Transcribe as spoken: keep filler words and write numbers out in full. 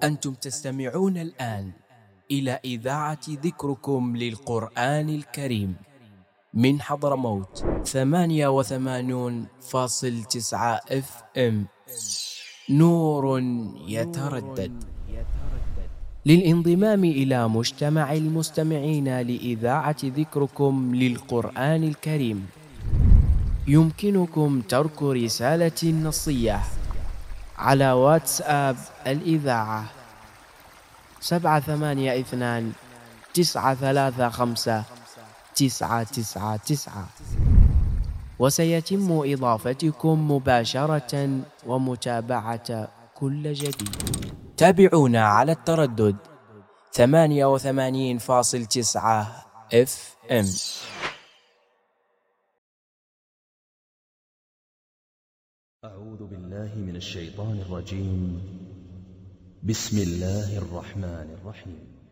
أنتم تستمعون الآن إلى إذاعة ذكركم للقرآن الكريم من حضرموت ثمانية وثمانون فاصل تسعة اف ام. نور يتردد. للانضمام إلى مجتمع المستمعين لإذاعة ذكركم للقرآن الكريم يمكنكم ترك رسالة نصية على واتساب الإذاعة سبعة ثمانية اثنان تسعة ثلاثة خمسة تسعة تسعة تسعة، وسيتم إضافتكم مباشرة ومتابعة كل جديد. تابعونا على التردد ثمانية وثمانين فاصل تسعة اف ام. أعوذ بالله من الشيطان الرجيم. بسم الله الرحمن الرحيم.